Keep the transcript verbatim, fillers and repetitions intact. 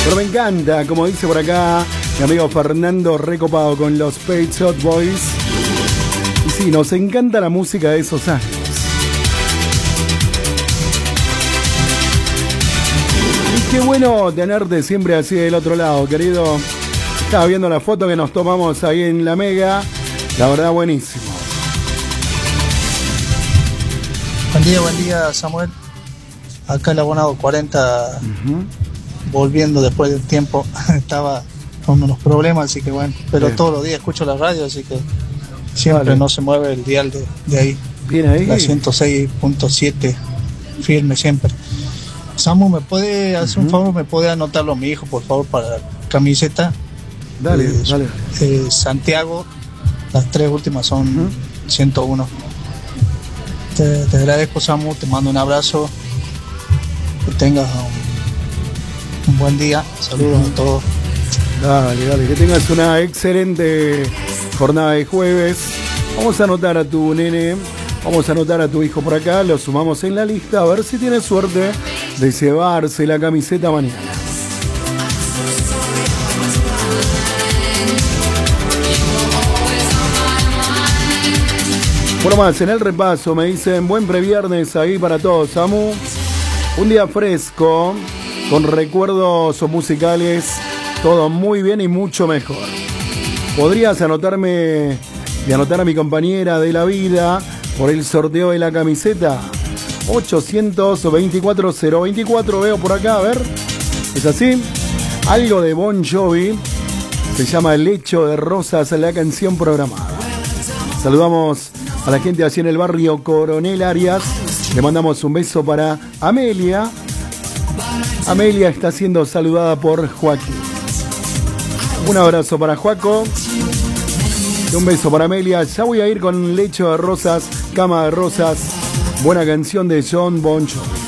Pero me encanta, como dice por acá mi amigo Fernando, recopado con los Pet Shop Boys. Y sí, nos encanta la música de esos años. Y qué bueno tenerte siempre así del otro lado, querido. Estaba viendo la foto que nos tomamos ahí en la Mega. La verdad, buenísimo. Buen día, buen día, Samuel. Acá el abonado cuarenta, uh-huh. volviendo después del tiempo. Estaba con unos problemas, así que bueno. Pero Bien. Todos los días escucho la radio, así que siempre vale. No se mueve el dial de, de ahí. Bien ahí. La ciento seis punto siete, firme siempre. Samu, ¿me puede hacer uh-huh. un favor? ¿Me puede anotarlo a mi hijo, por favor, para la camiseta? Dale, eh, dale. Eh, Santiago, las tres últimas son uh-huh. ciento uno. Te, te agradezco, Samu, te mando un abrazo. Que tengas un, un buen día. Saludos uh-huh. a todos. Dale, dale, que tengas una excelente jornada de jueves. Vamos a anotar a tu nene, vamos a anotar a tu hijo por acá, lo sumamos en la lista, a ver si tiene suerte de llevarse la camiseta mañana. Bueno, más, en el repaso me dicen buen previernes ahí para todos, Samu. Un día fresco, con recuerdos musicales, todo muy bien y mucho mejor. ¿Podrías anotarme y anotar a mi compañera de la vida por el sorteo de la camiseta? ochocientos veinticuatro cero veinticuatro, veo por acá, a ver. ¿Es así? Algo de Bon Jovi. Se llama El Lecho de Rosas, la canción programada. Saludamos a la gente así en el barrio Coronel Arias. Le mandamos un beso para Amelia. Amelia está siendo saludada por Joaquín. Un abrazo para Joaco. Y un beso para Amelia. Ya voy a ir con Lecho de Rosas, Cama de Rosas. Buena canción de John Bon Jovi.